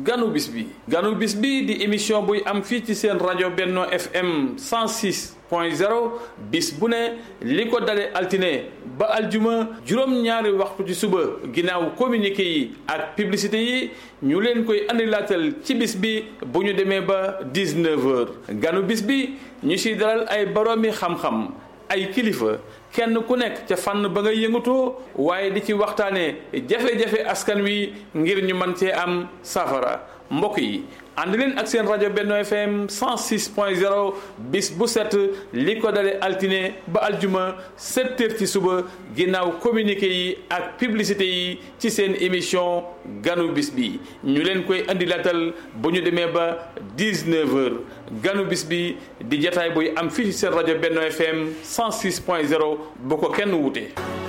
ganu bis bi di émission buy am fii ci seen rajo Benno FM 106.0 bis bu ne li ko dale altine ba aljuma juróom-ñaari waxtu ci suba ginnaaw communiqué yi ak publicité yi ñu leen koy andilaatal ci bis bi bu ñu demee ba 19h ganu bis bi ñu siy dalal ay boroomi xam-xam ay kilifa kenn ku nekk ca fànn ba nga yëngatoo waaye di ci waxtaanee jafe-jafe askan wi ngir ñu mën cee am safara mbokk yi ànd leen ak seen rajo Benno FM 106.0 bis bu set li ko dale altine ba aljuma 7h ci suba ginnaaw communiqué yi ak publicité yi ci seen émission ganu bis bi ñu leen koy andilaatal bu ñu demee ba 19h ganu bis bi di jataay buy am fii ci seen rajo Benno FM 106.0 bu ko kenn wute.